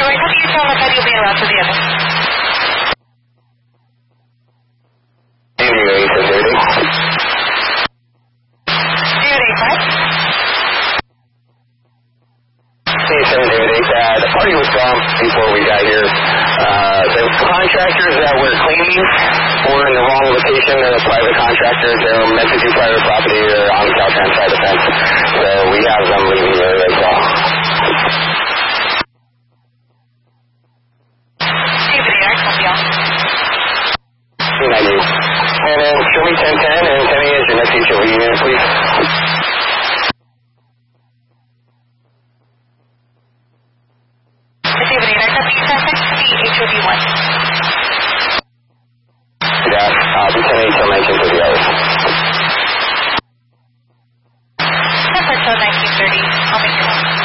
Alright, how do you tell what side you'll be around to the other? Anyway, so David. David 85? Hey, 7 David 8. The party was gone before we got here. The contractors that were cleaning were in the wrong location. They're the private contractors. They're meant to do private property. They're on the south-hand side of the fence. So we have them leaving the area as well. David 8, copy all. 290. And then show me 1010 and 10 is your next HOV unit, please. David 8, copy traffic, HOV 1. Yeah, I'll be 10 till 19 for the hours. Traffic till 1930. I'll make your one.